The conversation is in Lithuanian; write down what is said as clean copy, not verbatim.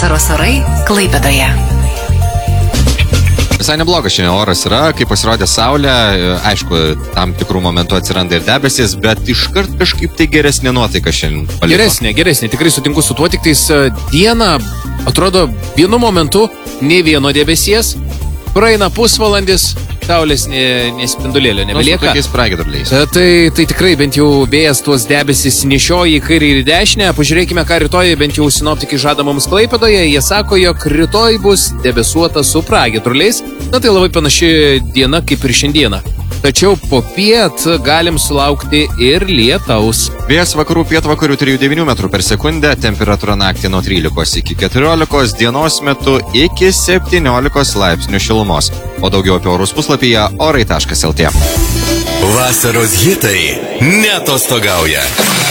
Vasaros orai Klaipėdoje. Visai neblogas šiandien oras yra, kai pasirodė saulė, aišku, tam tikrų momentų atsiranda ir debesys, bet iškart kažkaip tai geresnė nuotaika šiandien paliko. Geresnė, tikrai sutinku su tuo, tik tais dieną atrodo vienu momentu nei vieno debesies, praeina pusvalandis, saulės nespindulėlio nebelieka. Su tokiais pragiedruliais. Tai tikrai bent jau vėjas tuos debesis nešioja į kairę ir į dešinę. Pažiūrėkime, ką rytoj bent jau sinoptikai žada mums Klaipėdoje. Jie sako, jog rytoj bus debesuota su pragiedruliais. Na tai labai panaši diena kaip ir šiandieną. Tačiau popiet galim sulaukti ir lietaus. Vėjas vakarų pietvakarių 3-9 metrų per sekundę, temperatūra naktį nuo 13 iki 14, dienos metu iki 17 laipsnių šilumos. O daugiau apie orus puslapyje orai.lt. Vasaros hitai neatostogauja.